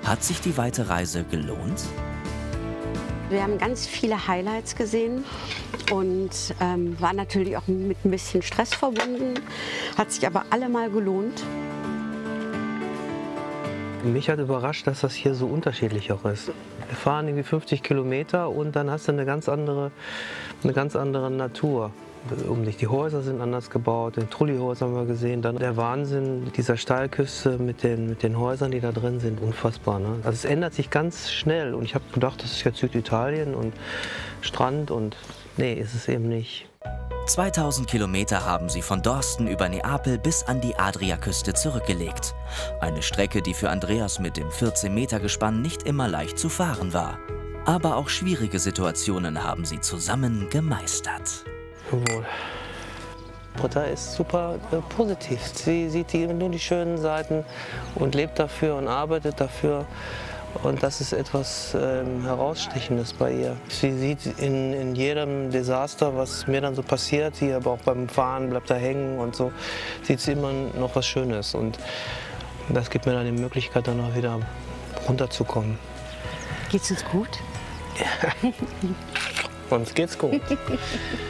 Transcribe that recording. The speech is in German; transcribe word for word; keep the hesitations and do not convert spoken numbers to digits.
Hat sich die weite Reise gelohnt? Wir haben ganz viele Highlights gesehen und ähm, war natürlich auch mit ein bisschen Stress verbunden, hat sich aber allemal gelohnt. Mich hat überrascht, dass das hier so unterschiedlich auch ist. Wir fahren irgendwie fünfzig Kilometer und dann hast du eine ganz andere, eine ganz andere Natur um dich. Die Häuser sind anders gebaut, den Trulli-Haus haben wir gesehen. Dann der Wahnsinn dieser Steilküste mit den, mit den Häusern, die da drin sind, unfassbar. Ne? Also es ändert sich ganz schnell und ich habe gedacht, das ist jetzt Süditalien und Strand und nee, ist es eben nicht. zweitausend Kilometer haben sie von Dorsten über Neapel bis an die Adriaküste zurückgelegt. Eine Strecke, die für Andreas mit dem vierzehn Meter Gespann nicht immer leicht zu fahren war. Aber auch schwierige Situationen haben sie zusammen gemeistert. Jawohl. Britta ist super äh, positiv. Sie sieht die, nur die schönen Seiten und lebt dafür und arbeitet dafür. Und das ist etwas ähm, Herausstechendes bei ihr. Sie sieht in, in jedem Desaster, was mir dann so passiert, hier aber auch beim Fahren bleibt da hängen und so, sieht sie immer noch was Schönes. Und das gibt mir dann die Möglichkeit, dann auch wieder runterzukommen. Geht's uns gut? Ja. Uns geht's gut.